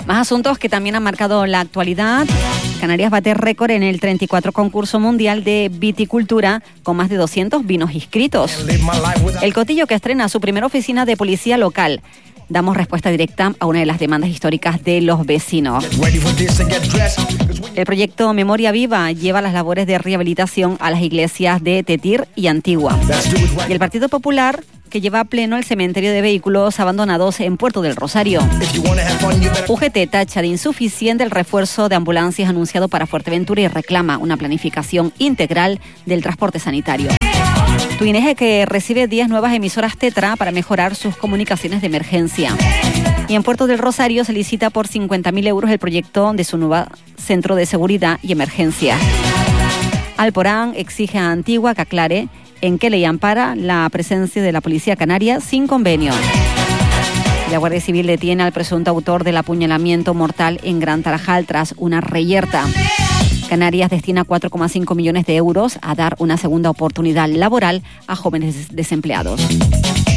Más asuntos que también han marcado la actualidad. Canarias bate récord en el 34 concurso mundial de viticultura con más de 200 vinos inscritos. El Cotillo, que estrena su primera oficina de policía local. Damos respuesta directa a una de las demandas históricas de los vecinos. El proyecto Memoria Viva lleva las labores de rehabilitación a las iglesias de Tetir y Antigua. Y el Partido Popular, que lleva a pleno el cementerio de vehículos abandonados en Puerto del Rosario. UGT tacha de insuficiente el refuerzo de ambulancias anunciado para Fuerteventura y reclama una planificación integral del transporte sanitario. Tuineje, que recibe 10 nuevas emisoras Tetra para mejorar sus comunicaciones de emergencia. Y en Puerto del Rosario se licita por 50.000 euros el proyecto de su nuevo centro de seguridad y emergencia. Alporán exige a Antigua que aclare en qué ley ampara la presencia de la Policía Canaria sin convenio. La Guardia Civil detiene al presunto autor del apuñalamiento mortal en Gran Tarajal tras una reyerta. Canarias destina 4,5 millones de euros a dar una segunda oportunidad laboral a jóvenes desempleados.